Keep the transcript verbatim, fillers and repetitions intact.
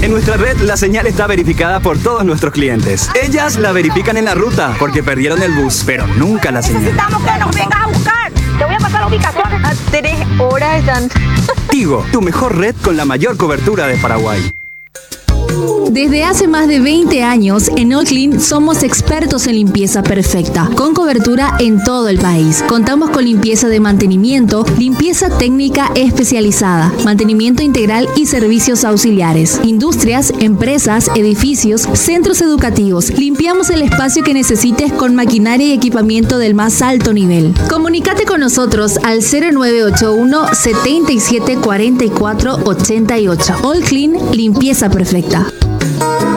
En nuestra red, la señal está verificada por todos nuestros clientes. Ellas la verifican en la ruta porque perdieron el bus, pero nunca la señal. Necesitamos que nos vengas a buscar. Te voy a pasar la ubicación. A tres horas están. Tigo, tu mejor red con la mayor cobertura de Paraguay. Desde hace más de veinte años, en All Clean somos expertos en limpieza perfecta, con cobertura en todo el país. Contamos con limpieza de mantenimiento, limpieza técnica especializada, mantenimiento integral y servicios auxiliares. Industrias, empresas, edificios, centros educativos. Limpiamos el espacio que necesites con maquinaria y equipamiento del más alto nivel. Comunícate con nosotros al cero nueve ocho uno, siete siete cuatro cuatro ocho ocho. All Clean, limpieza perfecta.